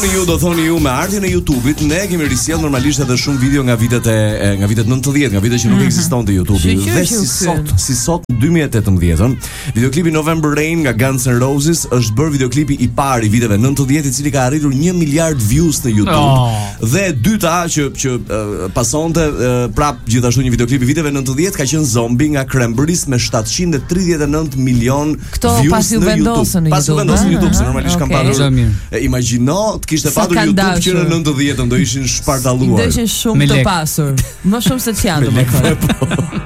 Ju do thoni ju me ardhin e YouTube-it, ne kemi risjell normalisht edhe shumë video nga vitet 90, nga vitet që nuk ekzistonte YouTube-i. Dhe si sot 2018, videoklipi November Rain nga Guns N' Roses është bërë videoklipi i parë i viteve 90 i cili ka arritur 1 miliard views në YouTube. Dhe dyta që pasonte prap gjithashtu një videoklip i viteve 90 ka qenë Zombie nga Cranberries me 739 milion views në YouTube. Pas u vendosën në YouTube, se normalisht kanë patur. Imagjino kishte patur YouTube që në 90-ën do ishin shpartalluar. Do ishin shumë të pasur. Më shumë se ç'janë domethënë.